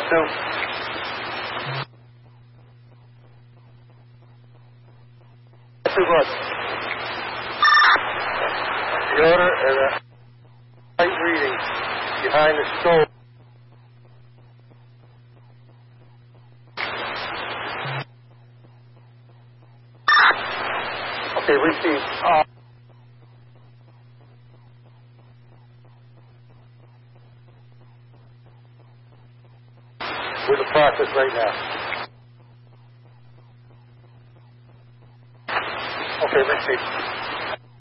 2. Too good. The order and a light reading behind the stove. Okay, receive. We're in the process right now. Okay, receive.